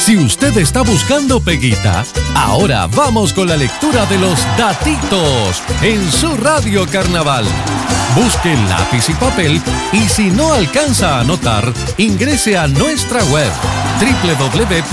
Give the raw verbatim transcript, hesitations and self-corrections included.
Si usted está buscando peguita, ahora vamos con la lectura de los datitos en su Radio Carnaval. Busque lápiz y papel y si no alcanza a anotar, ingrese a nuestra web doble u doble u doble u